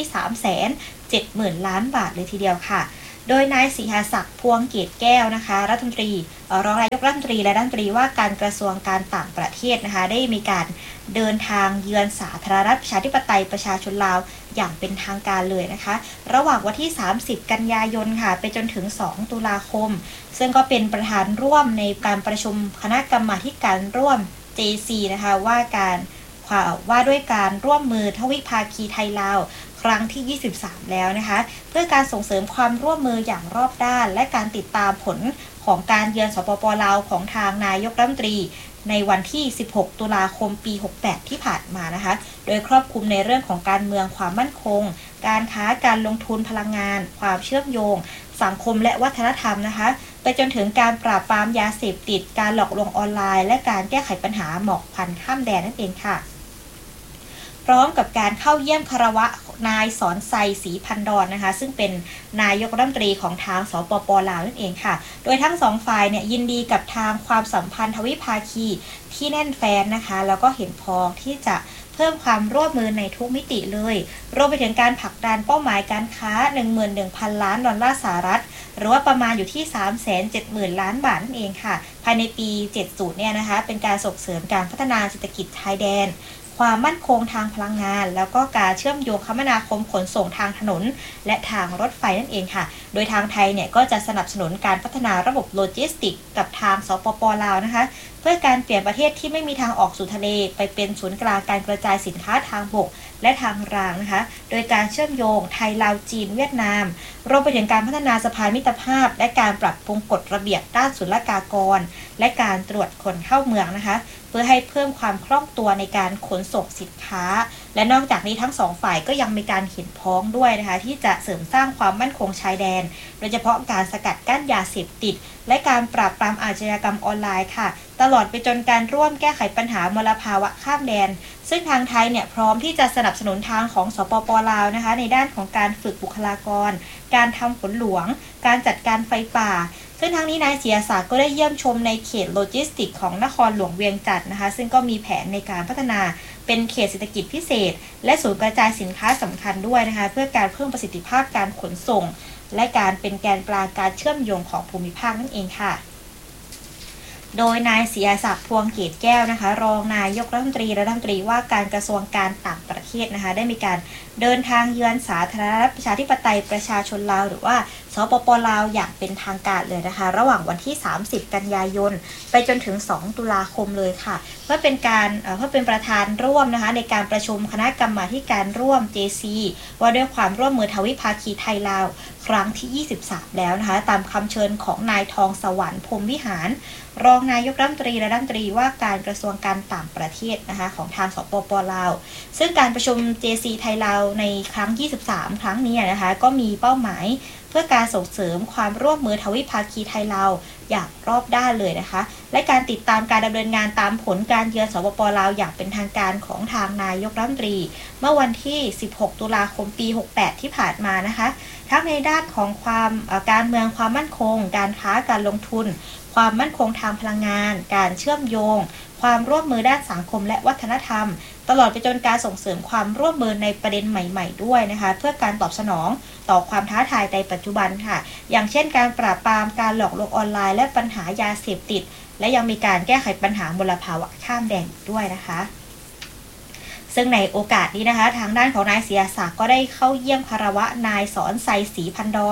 370,000 ล้านบาทเลยทีเดียวค่ะโดยนายศรีหศักดิ์พวงเกตแก้วนะคะรัฐมนตรีรองนายกรัฐมนตรีและรัฐมนตรีว่าการกระทรวงการต่างประเทศนะคะได้มีการเดินทางเยือนสาธารณรัฐประชาธิปไตยประชาชนลาวอย่างเป็นทางการเลยนะคะระหว่างวันที่30กันยายนค่ะไปจนถึง2ตุลาคมซึ่งก็เป็นประธานร่วมในการประชุมคณะกรรมาธิการร่วม JC นะคะว่าด้วยการร่วมมือทวิภาคีไทยลาวครั้งที่23แล้วนะคะเพื่อการส่งเสริมความร่วมมืออย่างรอบด้านและการติดตามผลของการเยือนสปป.ลาวของทางนายกรัฐมนตรีในวันที่16ตุลาคมปี68ที่ผ่านมานะคะโดยครอบคลุมในเรื่องของการเมืองความมั่นคงการค้าการลงทุนพลังงานความเชื่อมโยงสังคมและวัฒนธรรมนะคะไปจนถึงการปราบปรามยาเสพติดการหลอกลวงออนไลน์และการแก้ไขปัญหาหมอกควันข้ามแดนนั่นเองค่ะพร้อมกับการเข้าเยี่ยมคารวะนายสอนไซศรีพันดรนะคะซึ่งเป็นนายกรัฐมนตรีของทางสปป.ลาวนั่นเองค่ะโดยทั้งสองฝ่ายเนี่ยยินดีกับทางความสัมพันธ์ทวิภาคีที่แน่นแฟ้นนะคะแล้วก็เห็นพ้องที่จะเพิ่มความร่วมมือในทุกมิติเลยรวมไปถึงการผลักดันเป้าหมายการค้า 11,000 ล้านดอลลาร์สหรัฐหรือว่าประมาณอยู่ที่ 370,000 ล้านบาทนั่นเองค่ะภายในปี70เนี่ยนะคะเป็นการส่งเสริมการพัฒนาเศรษฐกิจชายแดนความมั่นคงทางพลังงานแล้วก็การเชื่อมโยงคมนาคมขนส่งทางถนนและทางรถไฟนั่นเองค่ะโดยทางไทยเนี่ยก็จะสนับสนุนการพัฒนาระบบโลจิสติกกับทางสปป.ลาวนะคะเพื่อการเปลี่ยนประเทศที่ไม่มีทางออกสู่ทะเลไปเป็นศูนย์กลางการกระจายสินค้าทางบกและทางรางนะคะโดยการเชื่อมโยงไทยลาวจีนเวียดนามรวมไปถึงการพัฒนาสะพานมิตรภาพและการปรับปรุงกฎระเบียบด้านศุลกากรและการตรวจคนเข้าเมืองนะคะเพื่อให้เพิ่มความคล่องตัวในการขนส่งสินค้าและนอกจากนี้ทั้งสองฝ่ายก็ยังมีการเห็นพ้องด้วยนะคะที่จะเสริมสร้างความมั่นคงชายแดนโดยเฉพาะการสกัดกั้นยาเสพติดและการปราบปรามอาชญากรรมออนไลน์ค่ะตลอดไปจนการร่วมแก้ไขปัญหามลภาวะข้ามแดนซึ่งทางไทยเนี่ยพร้อมที่จะสนับสนุนทางของสปป.ลาวนะคะในด้านของการฝึกบุคลากรการทำฝนหลวงการจัดการไฟป่าซึ่งทั้งนี้นายศรีหศักดิ์ก็ได้เยี่ยมชมในเขตโลจิสติกของนครหลวงเวียงจันทร์นะคะซึ่งก็มีแผนในการพัฒนาเป็นเขตเศรษฐกิจพิเศษและศูนย์กระจายสินค้าสำคัญด้วยนะคะเพื่อการเพิ่มประสิทธิภาพการขนส่งและการเป็นแกนกลางการเชื่อมโยงของภูมิภาคนั่นเองค่ะโดยนายศรีหศักดิ์พวงเกตแก้วนะคะรองนายกรัฐมนตรีและรัฐมนตรีว่าการกระทรวงการต่างประเทศนะคะได้มีการเดินทางเยือนสาธารณรัฐประชาธิปไตยประชาชนลาวหรือว่าสปป.ลาวอย่างเป็นทางการเลยนะคะระหว่างวันที่30กันยายนไปจนถึง2ตุลาคมเลยค่ะเพื่อเป็นประธานร่วมนะคะในการประชุมคณะกรรมาธิการร่วม JC ว่าด้วยความร่วมมือทวิภาคีไทยลาวครั้งที่23แล้วนะคะตามคำเชิญของนายทองสวรรค์พรหมวิหารรองนายกรัฐมนตรีและรัฐมนตรีว่าการกระทรวงการต่างประเทศนะคะของทางสปป.ลาวซึ่งการประชุม JC ไทยลาวในครั้ง23ครั้งนี้นะคะก็มีเป้าหมายเพื่อการส่งเสริมความร่วมมือทวิภาคีไทยลาวอย่างรอบด้านเลยนะคะและการติดตามการดำเนินงานตามผลการเยือนสปป.ลาวอย่างเป็นทางการของทางนายกรัฐมนตรีเมื่อวันที่16ตุลาคมปี68ที่ผ่านมานะคะทั้งในด้านของการเมืองความมั่นคงการค้าการลงทุนความมั่นคงทางพลังงานการเชื่อมโยงความร่วมมือด้านสังคมและวัฒนธรรมตลอดไปจนการส่งเสริมความร่วมมือในประเด็นใหม่ๆด้วยนะคะเพื่อการตอบสนองต่อความท้าทายในปัจจุบันค่ะอย่างเช่นการปราบปรามการหลอกลวงออนไลน์และปัญหายาเสพติดและยังมีการแก้ไขปัญหามลภาวะข้ามแดนด้วยนะคะซึ่งในโอกาสนี้นะคะทางด้านของนายศรีหศักดิ์ก็ได้เข้าเยี่ยมคารวะนายสอนไซศรีพันดร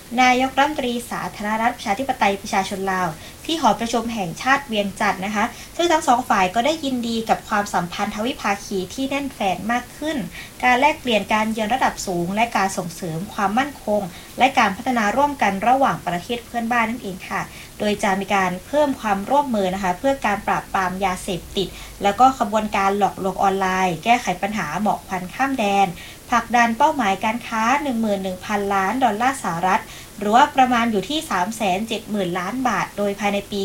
นายกรัฐมนตรีสาธารณรัฐประชาธิปไตยประชาชนลาวที่หอประชุมแห่งชาติเวียงจันทร์นะคะซึ่งทั้งสองฝ่ายก็ได้ยินดีกับความสัมพันธ์ทวิภาคีที่แน่นแฟ้นมากขึ้นการแลกเปลี่ยนการเยือนระดับสูงและการส่งเสริมความมั่นคงและการพัฒนาร่วมกันระหว่างประเทศเพื่อนบ้านนั่นเองค่ะโดยจะมีการเพิ่มความร่วมมือนะคะเพื่อการปราบปรามยาเสพติดแล้วก็ขบวนการหลอกลวงออนไลน์แก้ไขปัญหาหมอกควันข้ามแดนผลักดันเป้าหมายการค้า 11,000 ล้านดอลลาร์สหรัฐหรือว่าประมาณอยู่ที่ 370,000 ล้านบาทโดยภายในปี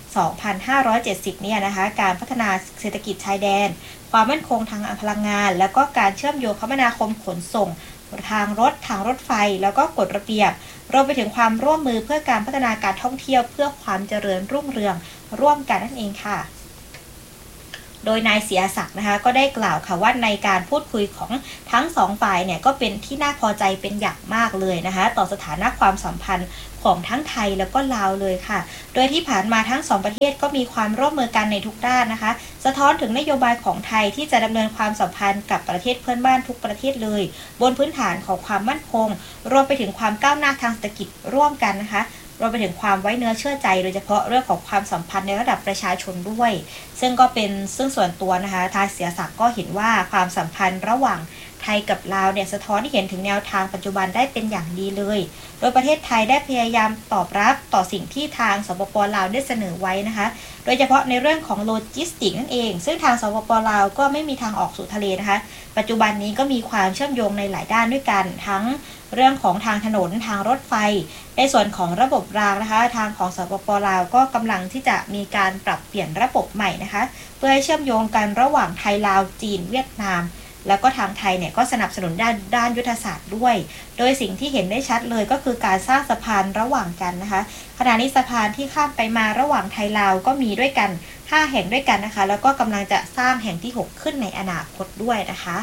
2570 เนี่ยนะคะการพัฒนาเศรษฐกิจชายแดนความมั่นคงทางพลังงานแล้วก็การเชื่อมโยงคมนาคมขนส่งทางรถไฟแล้วก็กฎระเบียบรวมไปถึงความร่วมมือเพื่อการพัฒนาการท่องเที่ยวเพื่อความเจริญรุ่งเรืองร่วมกันนั่นเองค่ะโดยนายเสียศักดิ์นะคะก็ได้กล่าวค่ะว่าในการพูดคุยของทั้งสองฝ่ายเนี่ยก็เป็นที่น่าพอใจเป็นอย่างมากเลยนะคะต่อสถานะความสัมพันธ์ของทั้งไทยแล้วก็ลาวเลยค่ะโดยที่ผ่านมาทั้งสองประเทศก็มีความร่วมมือกันในทุกด้านนะคะสะท้อนถึงนโยบายของไทยที่จะดำเนินความสัมพันธ์กับประเทศเพื่อนบ้านทุกประเทศเลยบนพื้นฐานของความมั่นคงรวมไปถึงความก้าวหน้าทางเศรษฐกิจร่วมกันนะคะรวมไปถึงความไว้เนื้อเชื่อใจโดยเฉพาะเรื่องของความสัมพันธ์ในระดับประชาชนด้วยซึ่งส่วนตัวนะคะทายเสียศักดิ์ก็เห็นว่าความสัมพันธ์ระหว่างไทยกับลาวเนี่ยสะท้อนให้เห็นถึงแนวทางปัจจุบันได้เป็นอย่างดีเลยโดยประเทศไทยได้พยายามตอบรับต่อสิ่งที่ทางสปป.ลาวได้เสนอไว้นะคะโดยเฉพาะในเรื่องของโลจิสติกนั่นเองซึ่งทางสปป.ลาวก็ไม่มีทางออกสู่ทะเลนะคะปัจจุบันนี้ก็มีความเชื่อมโยงในหลายด้านด้วยกันทั้งเรื่องของทางถนนทางรถไฟในส่วนของระบบรางนะคะทางของสปป.ลาวก็กำลังที่จะมีการปรับเปลี่ยนระบบใหม่นะคะเพื่อให้เชื่อมโยงกันระหว่างไทยลาวจีนเวียดนามแล้วก็ทางไทยเนี่ยก็สนับสนุนด้านยุทธศาสตร์ด้วยโดยสิ่งที่เห็นได้ชัดเลยก็คือการสร้างสะพานระหว่างกันนะคะขณะนี้สะพานที่ข้ามไปมาระหว่างไทยลาวก็มีด้วยกัน5แห่งด้วยกันนะคะแล้วก็กำลังจะสร้างแห่งที่6ขึ้นในอนาคตด้วยนะคะ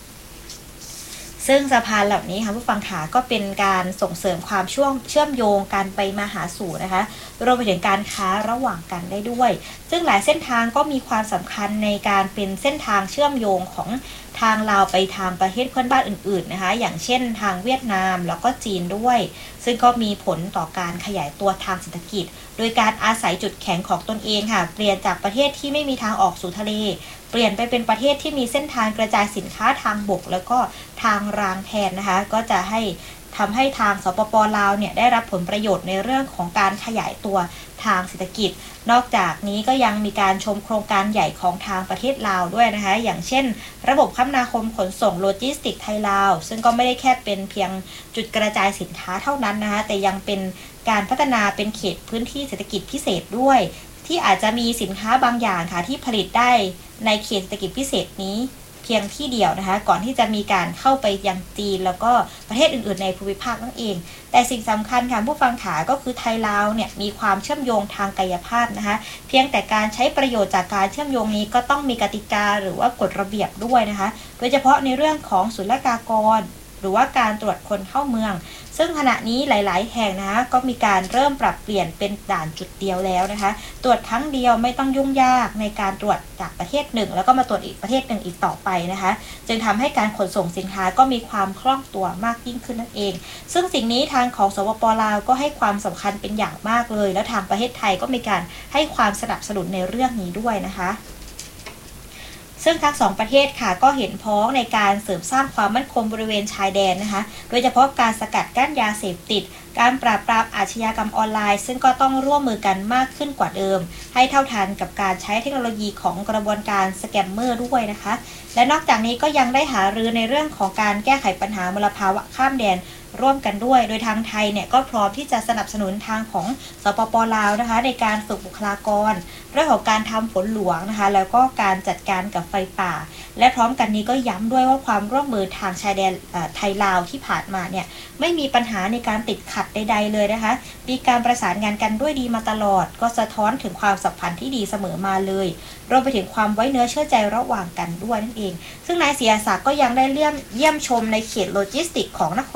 ซึ่งสะพานเหล่านี้ค่ะผู้ฟังขาก็เป็นการส่งเสริมความเชื่อมโยงการไปมาหาสู่นะคะรวมไปถึงการค้าระหว่างกันได้ด้วยซึ่งหลายเส้นทางก็มีความสำคัญในการเป็นเส้นทางเชื่อมโยงของทางลาวไปทางประเทศเพื่อนบ้านอื่นๆนะคะอย่างเช่นทางเวียดนามแล้วก็จีนด้วยซึ่งก็มีผลต่อการขยายตัวทางเศรษฐกิจโดยการอาศัยจุดแข็งของตนเองค่ะเปลี่ยนจากประเทศที่ไม่มีทางออกสู่ทะเลเปลี่ยนไปเป็นประเทศที่มีเส้นทางกระจายสินค้าทางบกแล้วก็ทางรางแทนนะคะก็จะทำให้ทางสปป.ลาวเนี่ยได้รับผลประโยชน์ในเรื่องของการขยายตัวทางเศรษฐกิจนอกจากนี้ก็ยังมีการชมโครงการใหญ่ของทางประเทศลาวด้วยนะคะอย่างเช่นระบบคมนาคมขนส่งโลจิสติกไทยลาวซึ่งก็ไม่ได้แค่เป็นเพียงจุดกระจายสินค้าเท่านั้นนะคะแต่ยังเป็นการพัฒนาเป็นเขตพื้นที่เศรษฐกิจพิเศษด้วยที่อาจจะมีสินค้าบางอย่างค่ะที่ผลิตได้ในเขตเศรษฐกิจพิเศษนี้เพียงที่เดียวนะคะก่อนที่จะมีการเข้าไปยังจีนแล้วก็ประเทศอื่นๆในภูมิภาคนั่นเองแต่สิ่งสำคัญค่ะผู้ฟังขาก็คือไทยลาวเนี่ยมีความเชื่อมโยงทางกายภาพนะคะเพียงแต่การใช้ประโยชน์จากการเชื่อมโยงนี้ก็ต้องมีกติกาหรือว่ากฎระเบียบด้วยนะคะโดยเฉพาะในเรื่องของศุลกากรหรือว่าการตรวจคนเข้าเมืองซึ่งขณะนี้หลายๆแห่งนะคะก็มีการเริ่มปรับเปลี่ยนเป็นด่านจุดเดียวแล้วนะคะตรวจครั้งเดียวไม่ต้องยุ่งยากในการตรวจจากประเทศหนึ่งแล้วก็มาตรวจอีกประเทศหนึ่งอีกต่อไปนะคะจึงทำให้การขนส่งสินค้าก็มีความคล่องตัวมากยิ่งขึ้นนั่นเองซึ่งสิ่งนี้ทางของสปป.ลาวก็ให้ความสำคัญเป็นอย่างมากเลยแล้วทางประเทศไทยก็มีการให้ความสนับสนุนในเรื่องนี้ด้วยนะคะซึ่งทั้งสองประเทศค่ะก็เห็นพ้องในการเสริมสร้างความมั่นคงบริเวณชายแดนนะคะโดยเฉพาะการสกัดกั้นยาเสพติดการปราบปรามอาชญากรรมออนไลน์ซึ่งก็ต้องร่วมมือกันมากขึ้นกว่าเดิมให้เท่าทันกับการใช้เทคโนโลยีของกระบวนการสแกมเมอร์ด้วยนะคะและนอกจากนี้ก็ยังได้หารือในเรื่องของการแก้ไขปัญหามลภาวะข้ามแดนร่วมกันด้วยโดยทางไทยเนี่ยก็พร้อมที่จะสนับสนุนทางของสปป.ลาวนะคะในการฝึกบุคลากรเรื่องของการทำฝนหลวงนะคะแล้วก็การจัดการกับไฟป่าและพร้อมกันนี้ก็ย้ำด้วยว่าความร่วมมือทางชายแดนไทยลาวที่ผ่านมาเนี่ยไม่มีปัญหาในการติดขัดใดๆเลยนะคะมีการประสานงานกันด้วยดีมาตลอดก็สะท้อนถึงความสัมพันธ์ที่ดีเสมอมาเลยรวมไปถึงความไว้เนื้อเชื่อใจระหว่างกันด้วยนั่นเองซึ่งนายเสียศักดิ์ก็ยังได้เยี่ยมชมในเขตโลจิสติกของนครหลวงเวียง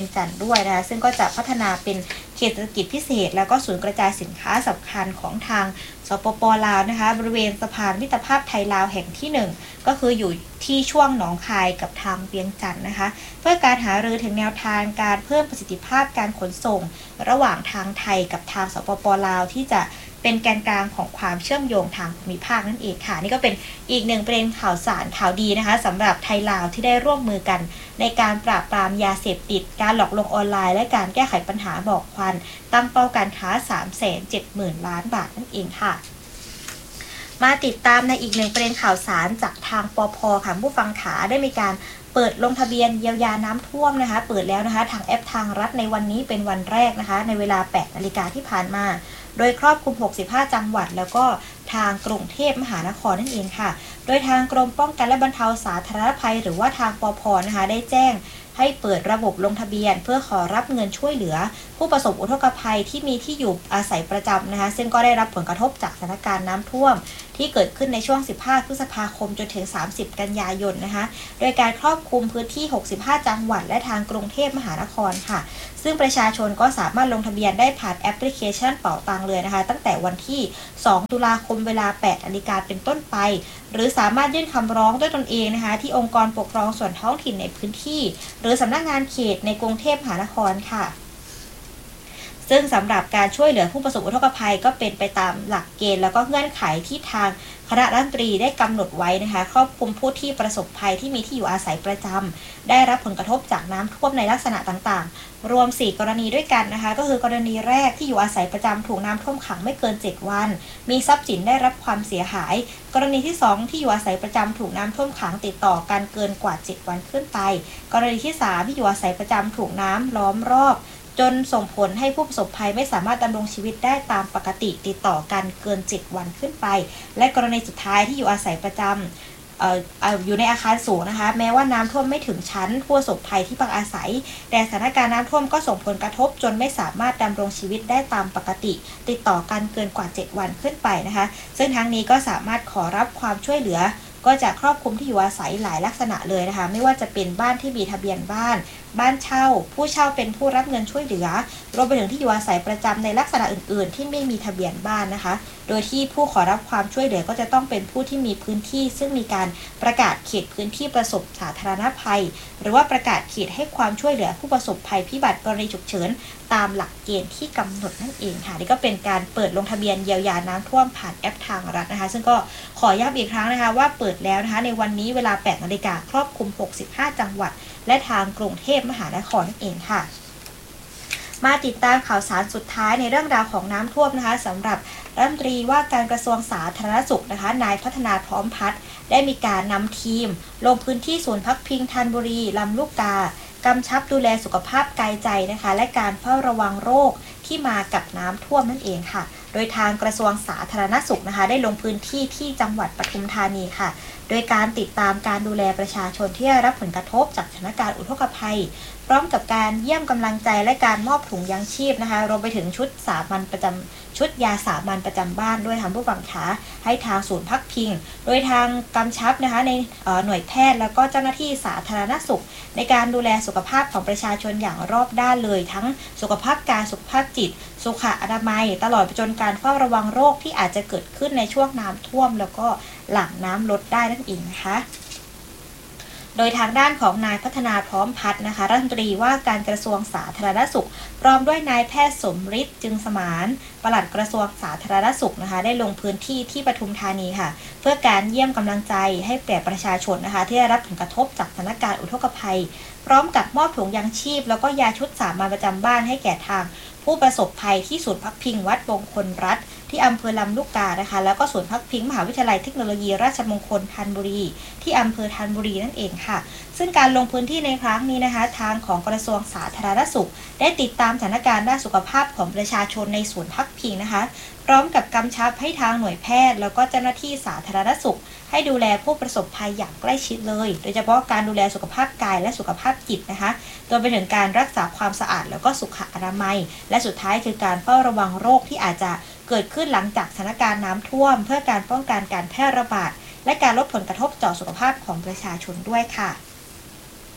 วียงจันทร์ด้วยนะคะซึ่งก็จะพัฒนาเป็นเขตเศรษฐกิจพิเศษแล้วก็ศูนย์กระจายสินค้าสำคัญของทางสปป.ลาวนะคะบริเวณสะพานมิตรภาพไทยลาวแห่งที่1ก็คืออยู่ที่ช่วงหนองคายกับทางเวียงจันทร์นะคะเพื่อการหารือถึงแนวทางการเพิ่มประสิทธิภาพการขนส่งระหว่างทางไทยกับทางสปป.ลาวที่จะเป็นแกนกลางของความเชื่อมโยงทางภูมิภาคนั่นเองค่ะนี่ก็เป็นอีกหนึ่งประเด็นข่าวสารข่าวดีนะคะสำหรับไทยลาวที่ได้ร่วมมือกันในการปราบปรามยาเสพติดการหลอกลวงออนไลน์และการแก้ไขปัญหาหมอกควันตั้งเป้าการค้า 370,000 ล้านบาทนั่นเองค่ะมาติดตามในอีกหนึ่งประเด็นข่าวสารจากทางปภ.ค่ะผู้ฟังขาได้มีการเปิดลงทะเบียนเยียวยาน้ำท่วมนะคะเปิดแล้วนะคะทางแอปทางรัฐในวันนี้เป็นวันแรกนะคะในเวลา 8 นาฬิกาที่ผ่านมาโดยครอบคลุม65จังหวัดแล้วก็ทางกรุงเทพมหานครนั่นเองค่ะโดยทางกรมป้องกันและบรรเทาสาธารณภัยหรือว่าทางปภ.นะคะได้แจ้งให้เปิดระบบลงทะเบียนเพื่อขอรับเงินช่วยเหลือผู้ประสบอุทกภัยที่มีที่อยู่อาศัยประจำนะคะซึ่งก็ได้รับผลกระทบจากสถานการณ์น้ำท่วมที่เกิดขึ้นในช่วง15พฤษภาคมจนถึง30กันยายนนะคะโดยการครอบคลุมพื้นที่65จังหวัดและทางกรุงเทพมหานครค่ะซึ่งประชาชนก็สามารถลงทะเบียนได้ผ่านแอปพลิเคชันเป๋าตังเลยนะคะตั้งแต่วันที่2ตุลาคมเวลา 8 นาฬิกาเป็นต้นไปหรือสามารถยื่นคำร้องด้วยตนเองนะคะที่องค์กรปกครองส่วนท้องถิ่นในพื้นที่หรือสำนักงานเขตในกรุงเทพมหานครค่ะซึ่งสำหรับการช่วยเหลือผู้ประสบอุทกภัยก็เป็นไปตามหลักเกณฑ์แล้วก็เงื่อนไขที่ทางคณะรัฐมนตรีได้กำหนดไว้นะคะครอบคลุมผู้ที่ประสบภัยที่มีที่อยู่อาศัยประจำได้รับผลกระทบจากน้ำท่วมในลักษณะต่างๆรวม4กรณีด้วยกันนะคะก็คือกรณีแรกที่อยู่อาศัยประจำถูกน้ำท่วมขังไม่เกิน7วันมีทรัพย์สินได้รับความเสียหายกรณีที่2ที่อยู่อาศัยประจำถูกน้ำท่วมขังติดต่อกันเกินกว่า7วันขึ้นไปกรณีที่3ที่อยู่อาศัยประจำถูกน้ำล้อมรอบจนส่งผลให้ผู้ประสบภัยไม่สามารถดำรงชีวิตได้ตามปกติติดต่อกันเกิน7วันขึ้นไปและกรณีสุดท้ายที่อยู่อาศัยประจำอยู่ในอาคารสูงนะคะแม้ว่าน้ำท่วมไม่ถึงชั้นผู้ประสบภัยที่พักอาศัยแต่สถานการณ์น้ำท่วมก็ส่งผลกระทบจนไม่สามารถดำรงชีวิตได้ตามปกติติดต่อกันเกินกว่า7วันขึ้นไปนะคะซึ่งทั้งนี้ก็สามารถขอรับความช่วยเหลือก็จะครอบคลุมที่อยู่อาศัยหลายลักษณะเลยนะคะไม่ว่าจะเป็นบ้านที่มีทะเบียนบ้านเช่าผู้เช่าเป็นผู้รับเงินช่วยเหลือรวมไปถึงที่อยู่อาศัยประจำในลักษณะอื่นๆที่ไม่มีทะเบียนบ้านนะคะโดยที่ผู้ขอรับความช่วยเหลือก็จะต้องเป็นผู้ที่มีพื้นที่ซึ่งมีการประกาศเขตพื้นที่ประสบสาธารณภัยหรือว่าประกาศเขตให้ความช่วยเหลือผู้ประสบภัยพิบัติกรณีฉุกเฉินตามหลักเกณฑ์ที่กำหนดนั่นเองค่ะนี่ก็เป็นการเปิดลงทะเบียนเยียวยาน้ำท่วมผ่านแอปทางรัฐนะคะซึ่งก็ขอย้ำอีกครั้งนะคะว่าเปิดแล้วนะคะในวันนี้เวลา 8 นาฬิกาครอบคลุม65จังหวัดและทางกรุงเทพมหานครนั่นเองค่ะมาติดตามข่าวสารสุดท้ายในเรื่องราวของน้ำท่วมนะคะสำหรับรัฐมนตรีว่าการกระทรวงสาธารณสุขนะคะนายพัฒนาพร้อมพัฒน์ได้มีการนำทีมลงพื้นที่ศูนย์พักพิงธนบุรีลำลูกกากำชับดูแลสุขภาพกายใจนะคะและการเฝ้าระวังโรคที่มากับน้ำท่วมนั่นเองค่ะโดยทางกระทรวงสาธารณสุขนะคะได้ลงพื้นที่ที่จังหวัดปทุมธานีค่ะโดยการติดตามการดูแลประชาชนที่ได้รับผลกระทบจากสถานการณ์อุทกภัยพร้อมกับการเยี่ยมกำลังใจและการมอบถุงยางชีพนะคะรวมไปถึงชุดยาสามัญประจำบ้านด้วยทางผู้บังคับให้ทางศูนย์พักพิงโดยทางกำชับนะคะในหน่วยแพทย์แล้วก็เจ้าหน้าที่สาธารณสุขในการดูแลสุขภาพของประชาชนอย่างรอบด้านเลยทั้งสุขภาพกายสุขภาพจิตสุขอนามัยตลอดไปจนการเฝ้าระวังโรคที่อาจจะเกิดขึ้นในช่วงน้ำท่วมแล้วก็หลังน้ำลดได้นั่นเองนะคะโดยทางด้านของนายพัฒนาพร้อมพัฒน์นะคะรัฐมนตรีว่าการกระทรวงสาธารณสุขพร้อมด้วยนายแพทย์สมฤทธิ์จึงสมานปลัดกระทรวงสาธารณสุขนะคะได้ลงพื้นที่ที่ปทุมธานีค่ะเพื่อการเยี่ยมกำลังใจให้แก่ประชาชนนะคะที่ได้รับผลกระทบจากสถานการณ์อุทกภัยพร้อมกับมอบถุงยางชีพแล้วก็ยาชุดสามัญประจำบ้านให้แก่ทางผู้ประสบภัยที่ศูนย์พักพิงวัดมงคลรัฐที่อำเภอลำลูกกานะคะแล้วก็ศูนย์พักพิงมหาวิทยาลัยเทคโนโลยีราชมงคลธนบุรีที่อำเภอธนบุรีนั่นเองค่ะซึ่งการลงพื้นที่ในครั้งนี้นะคะทางของกระทรวงสาธารณสุขได้ติดตามสถานการณ์ด้านสุขภาพของประชาชนในศูนย์พักพิงนะคะพร้อมกับกำชับให้ทางหน่วยแพทย์แล้วก็เจ้าหน้าที่สาธารณสุขให้ดูแลผู้ประสบภัยอย่างใกล้ชิดเลยโดยเฉพาะการดูแลสุขภาพกายและสุขภาพจิตนะคะรวมไปถึงการรักษาความสะอาดแล้วก็สุขอนามัยและสุดท้ายคือการเฝ้าระวังโรคที่อาจจะเกิดขึ้นหลังจากสถานการณ์น้ำท่วมเพื่อการป้องกันการแพร่ระบาดและการลดผลกระทบต่อสุขภาพของประชาชนด้วยค่ะ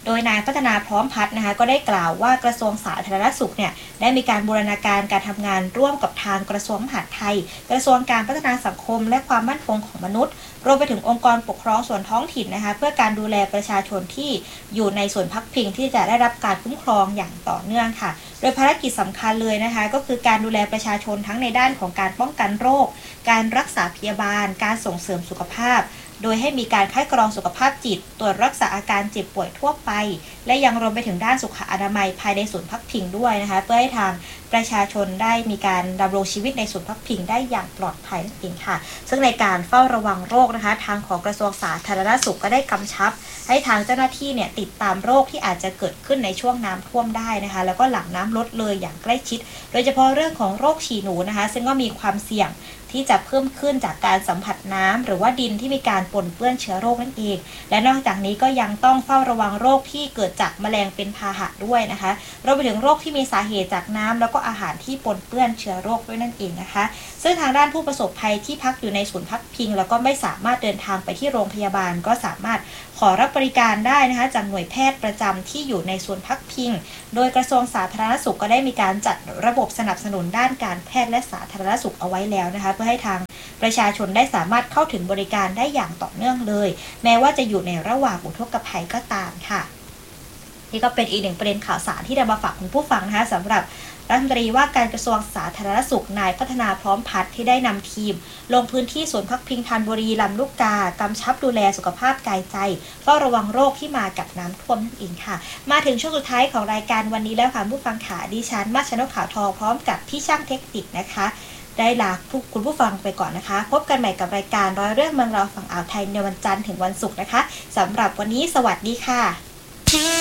โดยนายพัฒนาพร้อมพัฒน์นะคะก็ได้กล่าวว่ากระทรวงสาธารณสุขเนี่ยได้มีการบูรณาการการทำงานร่วมกับทางกระทรวงมหาดไทยกระทรวงการพัฒนาสังคมและความมั่นคงของมนุษย์รวมไปถึงองค์กรปกครองส่วนท้องถิ่นนะคะเพื่อการดูแลประชาชนที่อยู่ในส่วนพักพิงที่จะได้รับการคุ้มครองอย่างต่อเนื่องค่ะโดยภารกิจสำคัญเลยนะคะก็คือการดูแลประชาชนทั้งในด้านของการป้องกันโรคการรักษาพยาบาลการส่งเสริมสุขภาพโดยให้มีการคัดกรองสุขภาพจิตตรวจรักษาอาการเจ็บป่วยทั่วไปและยังรวมไปถึงด้านสุขอนามัยภายในศูนย์พักพิงด้วยนะคะเพื่อให้ทางประชาชนได้มีการดำรงชีวิตในศูนย์พักพิงได้อย่างปลอดภัยนั่นเองค่ะซึ่งในการเฝ้าระวังโรคนะคะทางของกระทรวงสาธารณสุขก็ได้กำชับให้ทางเจ้าหน้าที่เนี่ยติดตามโรคที่อาจจะเกิดขึ้นในช่วงน้ำท่วมได้นะคะแล้วก็หลังน้ำลดเลยอย่างใกล้ชิดโดยเฉพาะเรื่องของโรคฉี่หนูนะคะซึ่งก็มีความเสี่ยงที่จะเพิ่มขึ้นจากการสัมผัสน้ำหรือว่าดินที่มีการปนเปื้อนเชื้อโรคนั่นเองและนอกจากนี้ก็ยังต้องเฝ้าระวังโรคที่เกิดจากแมลงเป็นพาหะด้วยนะคะรวมไปถึงโรคที่มีสาเหตุจากน้ำแล้วก็อาหารที่ปนเปื้อนเชื้อโรคด้วยนั่นเองนะคะซึ่งทางด้านผู้ประสบภัยที่พักอยู่ในศูนย์พักพิงแล้วก็ไม่สามารถเดินทางไปที่โรงพยาบาลก็สามารถขอรับบริการได้นะคะจากหน่วยแพทย์ประจำที่อยู่ในศูนย์พักพิงโดยกระทรวงสาธารณสุขก็ได้มีการจัดระบบสนับสนุนด้านการแพทย์และสาธารณสุขเอาไว้แล้วนะคะเพื่อให้ทางประชาชนได้สามารถเข้าถึงบริการได้อย่างต่อเนื่องเลยแม้ว่าจะอยู่ในระหว่างอุทกภัยก็ตามค่ะนี่ก็เป็นอีกหนึ่งประเด็นข่าวสารที่นำมาฝากคุณผู้ฟังนะคะสำหรับรัฐมนตรีว่าการกระทรวงสาธารณสุขนายพัฒนาพร้อมพัฒน์ที่ได้นำทีมลงพื้นที่ศูนย์พักพิงธนบุรีลำลูกกากำชับดูแลสุขภาพกายใจเฝ้าระวังโรคที่มากับน้ำท่วมนั่นเองค่ะมาถึงช่วงสุดท้ายของรายการวันนี้แล้วค่ะผู้ฟังขาดิฉันมาชนกขาวทองพร้อมกับพี่ช่างเทคนิคนะคะได้ลาคุณผู้ฟังไปก่อนนะคะพบกันใหม่กับรายการร้อยเรื่องเมืองเราฝั่งอ่าวไทยในวันจันทร์ถึงวันศุกร์นะคะสำหรับวันนี้สวัสดีค่ะ